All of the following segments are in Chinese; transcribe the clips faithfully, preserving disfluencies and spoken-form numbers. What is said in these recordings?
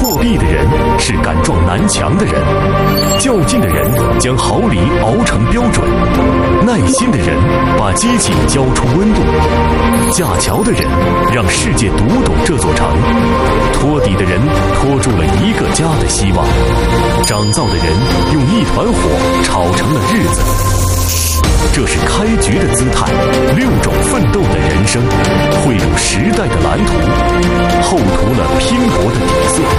作弊的人是敢撞南墙的人，较劲的人将毫厘熬成标准，耐心的人把机器浇出温度，架桥的人让世界读懂这座城，托底的人托住了一个家的希望，长造的人用一团火炒成了日子。这是开局的姿态，六种奋斗的人生，绘入时代的蓝图，厚涂了拼搏的底色。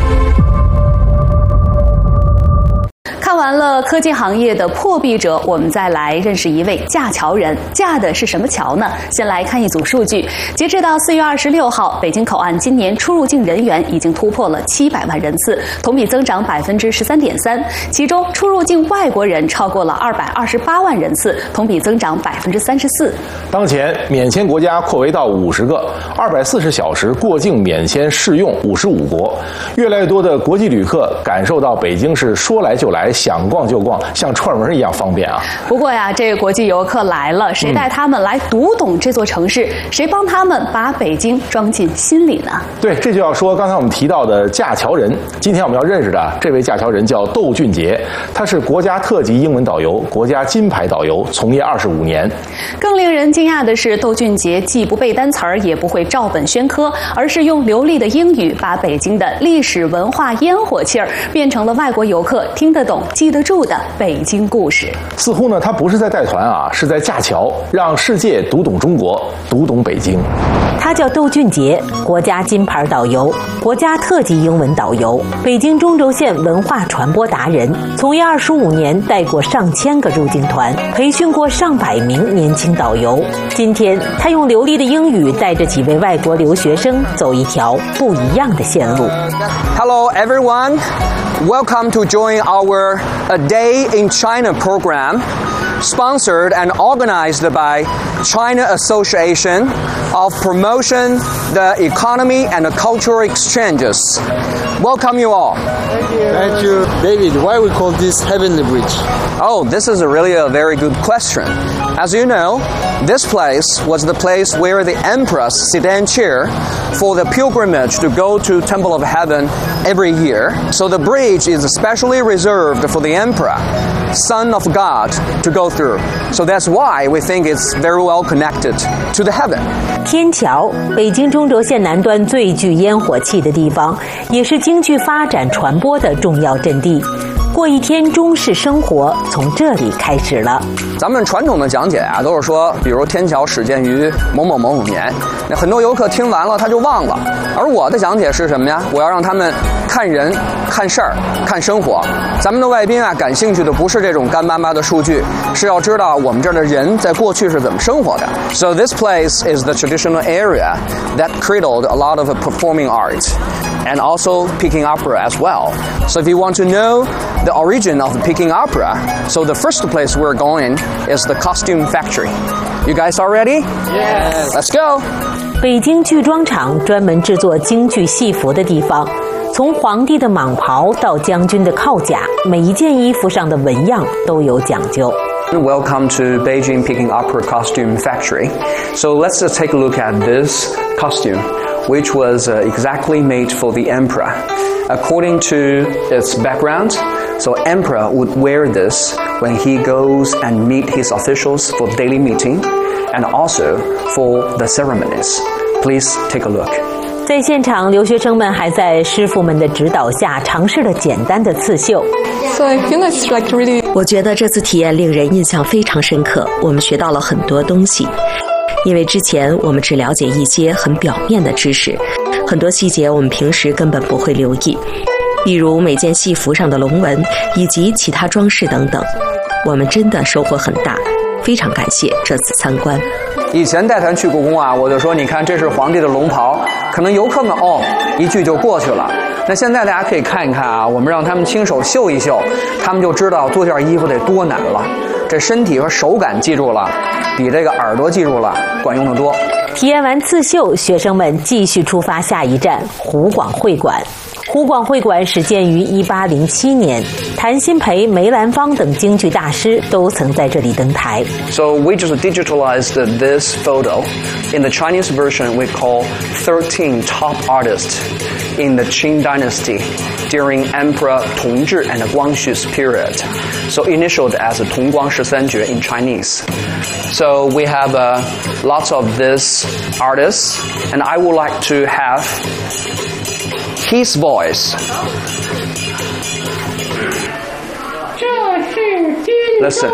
看完了科技行业的破壁者，我们再来认识一位架桥人。架的是什么桥呢？先来看一组数据。截至到四月二十六号，北京口岸今年出入境人员已经突破了七百万人次，同比增长百分之十三点三。其中出入境外国人超过了二百二十八万人次，同比增长百分之三十四。 当前免签国家扩围到五十个，二百四十小时过境免签适用五十五国。越来越多的国际旅客感受到北京是说来就来，想逛就逛，像串门一样方便啊！ 不过呀，这个国际游客来了，谁带他们来读懂这座城市？嗯、谁帮他们把北京装进心里呢？ 对，这就要说刚才我们提到的架桥人。今天我们要认识的这位架桥人叫窦俊杰，他是国家特级英文导游、国家金牌导游，从业二十五年。 更令人惊讶的是，窦俊杰既不背单词儿，也不会照本宣科，而是用流利的英语把北京的历史文化烟火气儿变成了外国游客听得懂、记得住的北京故事。 似乎呢，他不是在带团啊，是在架桥，让世界读懂中国，读懂北京。 他叫窦俊杰，国家金牌导游，国家特级英文导游，北京中轴线文化传播达人，从业二十五年，带过上千个入境团，培训过上百名年轻导游。今天，他用流利的英语带着几位外国留学生走一条不一样的线路。 Hello, everyone. Welcome to join our A Day in China program, sponsored and organized by China Association of Promotion the Economy and Cultural Exchanges. Welcome you all. Thank you. Thank you. David, why we call this Heavenly Bridge? Oh, this is a really a very good question. As you know, this place was the place where the Empress sit in chair for the pilgrimage to go to Temple of Heaven every year. So the bridge is especially reserved for the Emperor, Son of God, to go through. So that's why we think it's very well connected to the heaven. 天桥，北京中轴线南端最具烟火气的地方，也是京剧发展传播的重要阵地。过一天中式生活从这里开始了。 咱们传统的讲解啊，都是说，比如天桥始建于某某某某年，那很多游客听完了他就忘了。而我的讲解是什么呀？我要让他们看人、看事儿、看生活。咱们的外宾啊，感兴趣的不是这种干巴巴的数据，是要知道我们这儿的人在过去是怎么生活的。So this place is the traditional area that cradled a lot of performing art, and also Peking opera as well. So if you want to know the origin of the Peking opera, so the first place we're going is the costume factory. You guys all ready? Yes. Let's go. 北京剧装厂专门制作京剧戏服的地方，从皇帝的蟒袍到将军的靠甲，每一件衣服上的纹样都有讲究。 Welcome to Beijing Peking Opera Costume Factory. So let's just take a look at this costume, which was uh, exactly made for the emperor. According to its background, so emperor would wear this when he goes and meet his officials for daily meeting, and also for the ceremonies. Please take a look. 在现场，留学生们还在师傅们的指导下尝试了简单的刺绣。 So I feel it's like really. 我觉得这次体验令人印象非常深刻，我们学到了很多东西。因为之前我们只了解一些很表面的知识，很多细节我们平时根本不会留意，比如每件戏服上的龙纹以及其他装饰等等。我们真的收获很大，非常感谢这次参观。 以前带团去故宫啊，我就说你看这是皇帝的龙袍，可能游客们哦一句就过去了。那现在大家可以看一看啊，我们让他们亲手绣一绣，他们就知道做件衣服得多难了。这身体和手感记住了，比这个耳朵记住了管用得多。 体验完刺绣，学生们继续出发下一站湖广会馆。 湖广会馆始建于一八零七年，谭鑫培、梅兰芳等京剧大师都曾在这里登台。 So we just digitalized this photo. In the Chinese version, we call thirteen top artists in the Qing dynasty during Emperor Tongzhi and Guangxu's period. So initialed as Tongguang Shisanjue in Chinese. So we have uh, lots of these artists, and I would like to have his voice. Listen.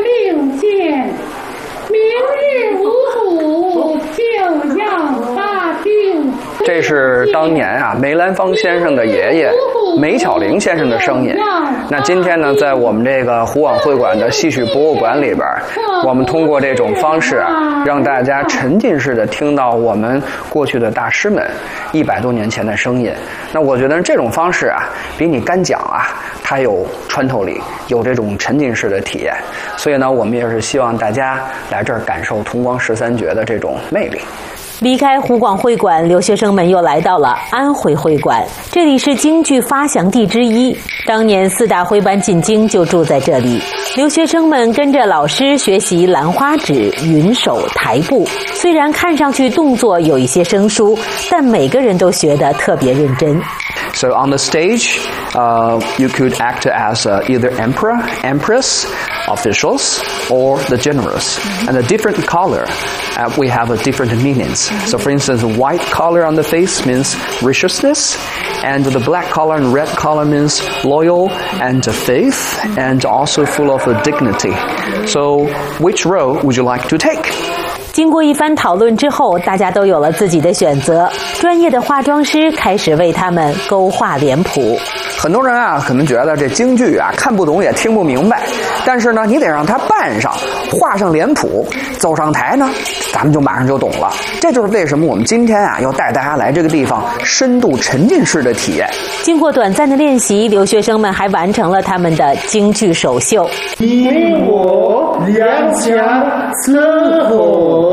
这是当年啊梅兰芳先生的爷爷梅巧玲先生的声音。那今天呢，在我们这个湖广会馆的戏曲博物馆里边，我们通过这种方式啊，让大家沉浸式的听到我们过去的大师们一百多年前的声音。那我觉得这种方式啊，比你干讲啊，它有穿透力，有这种沉浸式的体验。所以呢，我们也是希望大家来这儿感受同光十三绝的这种魅力。 离开湖广会馆，留学生们又来到了安徽会馆，这里是京剧发祥地之一。当年四大徽班进京就住在这里，留学生们跟着老师学习兰花指、云手、台步。虽然看上去动作有一些生疏，但每个人都学得特别认真。 So on the stage, uh, you could act as uh, either emperor, empress, officials, or the generals. And the different color, uh, we have a different meanings. So for instance, white color on the face means righteousness, and the black color and red color means loyal and faith, and also full of dignity. So which role would you like to take? 经过一番讨论之后，大家都有了自己的选择。专业的化妆师开始为他们勾画脸谱。 很多人啊，可能觉得这京剧啊看不懂也听不明白，但是呢，你得让他扮上，画上脸谱，走上台呢，咱们就马上就懂了。这就是为什么我们今天啊要带大家来这个地方，深度沉浸式的体验。 经过短暂的练习，留学生们还完成了他们的京剧首秀。 你我两家生活。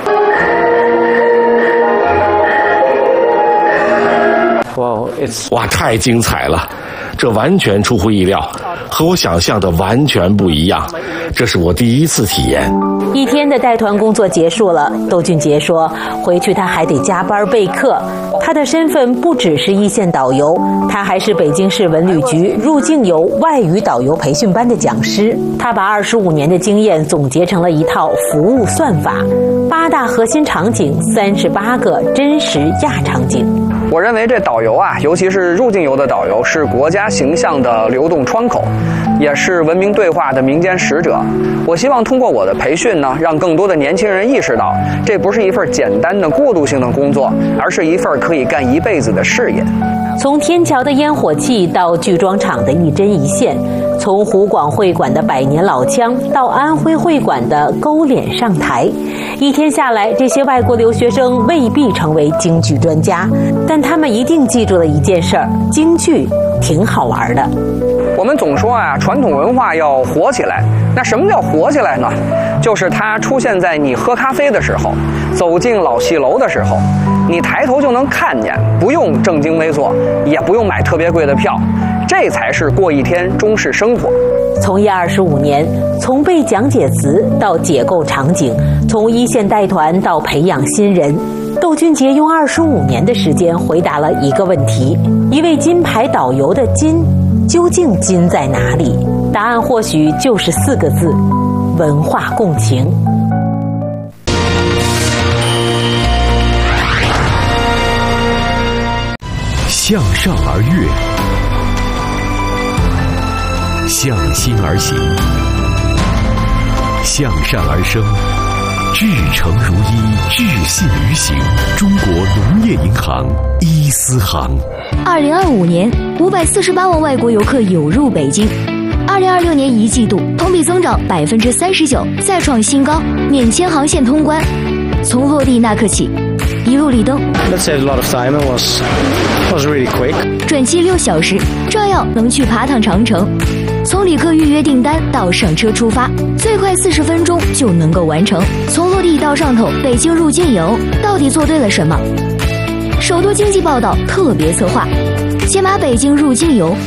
哇，哇，太精彩了！这完全出乎意料，和我想象的完全不一样。这是我第一次体验。 一天的带团工作结束了，窦俊杰说，回去他还得加班备课。他的身份不只是一线导游，他还是北京市文旅局入境游外语导游培训班的讲师。他把二十五年的经验总结成了一套服务算法，八大核心场景，三十八个真实亚场景。 我认为这导游啊，尤其是入境游的导游，是国家形象的流动窗口，也是文明对话的民间使者。我希望通过我的培训呢，让更多的年轻人意识到，这不是一份简单的过渡性的工作，而是一份可以干一辈子的事业。 从天桥的烟火气到剧庄场的一针一线，从湖广会馆的百年老腔到安徽会馆的勾脸上台，一天下来，这些外国留学生未必成为京剧专家，但他们一定记住了一件事儿：京剧挺好玩的。 我们总说啊，传统文化要活起来。那什么叫活起来呢？就是它出现在你喝咖啡的时候，走进老戏楼的时候，你抬头就能看见，不用正襟危坐，也不用买特别贵的票，这才是过一天中式生活。 从业二十五年，从背讲解词到解构场景，从一线带团到培养新人，窦俊杰用二十五年的时间回答了一个问题：一位金牌导游的金，究竟金在哪里？答案或许就是四个字：文化共情。 向上而跃，向心而行，向善而生，至诚如一，至信于行。中国农业银行伊思行。 二零二五年，五百四十八万外国游客涌入北京。二零二六年一季度同比增长百分之三十九，再创新高，免签航线通关。从落地那刻起，一路绿灯。 That saved a lot of time. It was was really quick. 转机六小时，这样能去爬趟长城。从旅客预约订单到上车出发，最快四十分钟就能够完成。从落地到上头，北京入境游到底做对了什么？首都经济报道特别策划， 先把北京入境游。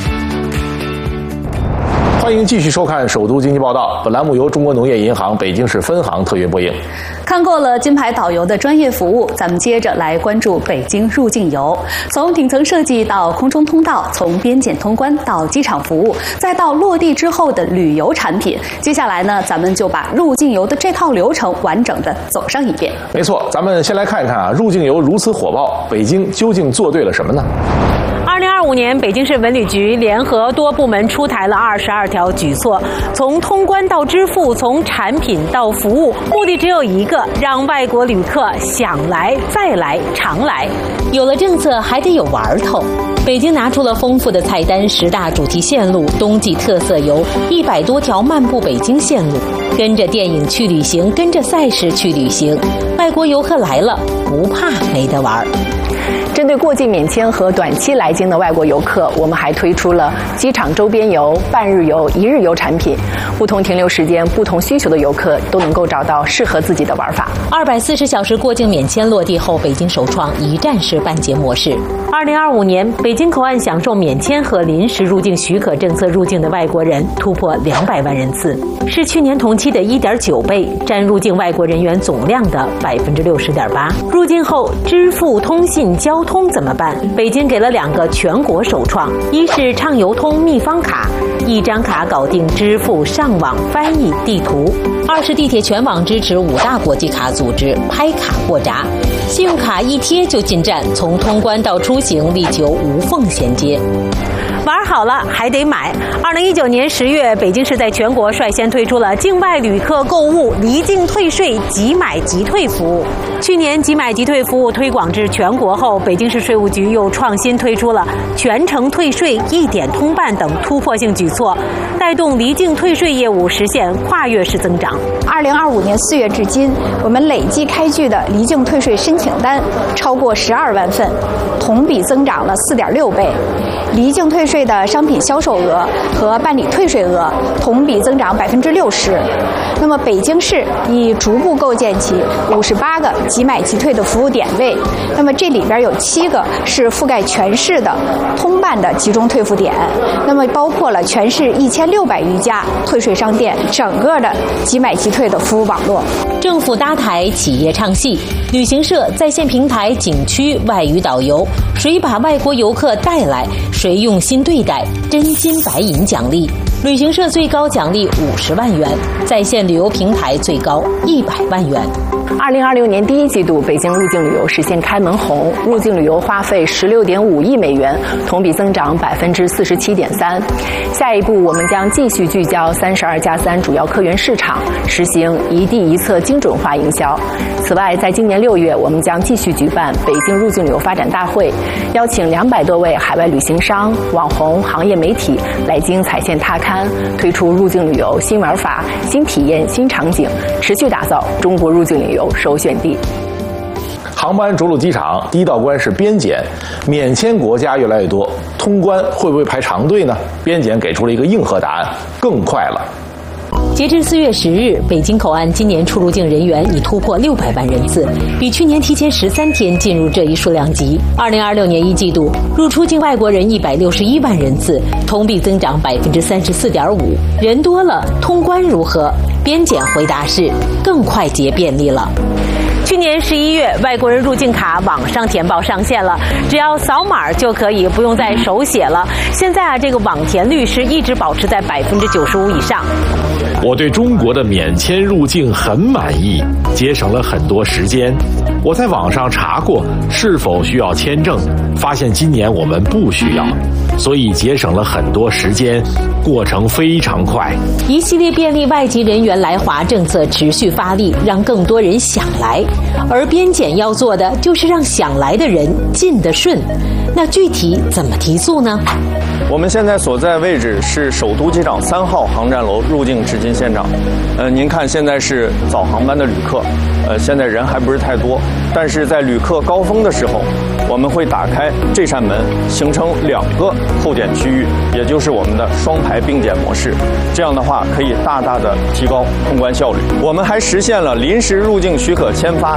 欢迎继续收看《首都经济报道》，本栏目由中国农业银行北京市分行特约播映。 看过了金牌导游的专业服务，咱们接着来关注北京入境游。从顶层设计到空中通道，从边检通关到机场服务，再到落地之后的旅游产品，接下来呢，咱们就把入境游的这套流程完整的走上一遍。 没错，咱们先来看一看啊，入境游如此火爆，北京究竟做对了什么呢？ 二零二五年，北京市文旅局联合多部门出台了二十二条举措，从通关到支付，从产品到服务，目的只有一个，让外国旅客想来再来常来。 有了政策，还得有玩头。北京拿出了丰富的菜单，十大主题线路、冬季特色游，一百多条漫步北京线路，跟着电影去旅行，跟着赛事去旅行。外国游客来了，不怕没得玩。 针对过境免签和短期来京的外国游客，我们还推出了机场周边游、半日游、一日游产品，不同停留时间、不同需求的游客都能够找到适合自己的玩法。 二百四十小时过境免签落地后，北京首创一站式办结模式。 二零二五年，北京口岸享受免签和临时入境许可政策入境的外国人突破两百万人次，是去年同期的一点九倍，占入境外国人员总量的百分之六十点八。入境后，支付、通信、交通怎么办？北京给了两个全国首创，一是畅游通秘方卡，一张卡搞定支付、上网、翻译、地图； 二是地铁全网支持五大国际卡组织，拍卡过闸，信用卡一贴就进站，从通关到出行力求无缝衔接。 玩好了还得买。二零一九年十月，北京市在全国率先推出了境外旅客购物离境退税即买即退服务。去年即买即退服务推广至全国后，北京市税务局又创新推出了全程退税、一点通办等突破性举措，带动离境退税业务实现跨越式增长。 二零二五年四月至今，我们累计开具的离境退税申请单超过十二万份，同比增长了四点六倍。离境退税的商品销售额和办理退税额同比增长百分之六十。那么北京市已逐步构建起五十八个即买即退的服务点位，那么这里边有七个是覆盖全市的通办的集中退付点，那么包括了全市一千六百余家退税商店，整个的即买即退的服务网络。 政府搭台，企业唱戏，旅行社在线平台、景区外语导游，谁把外国游客带来，谁用心对待，真金白银奖励。旅行社最高奖励五十万元，在线旅游平台最高一百万元。 二零二六年第一季度，北京入境旅游实现开门红，入境旅游花费十六点五亿美元，同比增长百分之四十七点三。下一步，我们将继续聚焦三十二加三主要客源市场，实行一地一策精准化营销。此外，在今年六月，我们将继续举办北京入境旅游发展大会，邀请两百多位海外旅行商、网红、行业媒体来京踩线踏勘，推出入境旅游新玩法、新体验、新场景，持续打造中国入境旅游首选地。 航班着陆机场，第一道关是边检，免签国家越来越多，通关会不会排长队呢？边检给出了一个硬核答案：更快了。 截至四月十日，北京口岸今年出入境人员已突破六百万人次，比去年提前十三天进入这一数量级。二零二六年一季度，入出境外国人一百六十一万人次，同比增长百分之三十四点五。人多了，通关如何？边检回答是更快捷便利了。 去年十一月，外国人入境卡网上填报上线了，只要扫码就可以，不用再手写了。现在啊，这个网填率是一直保持在百分之九十五以上。 我对中国的免签入境很满意，节省了很多时间。我在网上查过是否需要签证，发现今年我们不需要，所以节省了很多时间，过程非常快。 一系列便利外籍人员来华政策持续发力，让更多人想来，而边检要做的就是让想来的人进得顺。那具体怎么提速呢？ 我们现在所在位置是首都机场三号航站楼入境执勤现场。呃，您看现在是早航班的旅客，呃，现在人还不是太多，但是在旅客高峰的时候，我们会打开这扇门，形成两个候检区域，也就是我们的双排并检模式。这样的话，可以大大的提高通关效率。我们还实现了临时入境许可签发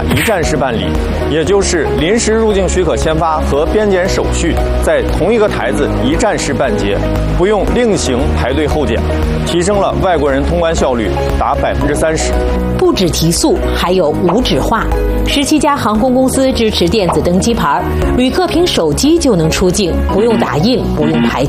一站式办理，也就是临时入境许可签发和边检手续在同一个台子一站式办结，不用另行排队候检，提升了外国人通关效率达百分之三十。 不止提速，还有无纸化。十七家航空公司支持电子登机牌，旅客凭手机就能出境，不用打印，不用排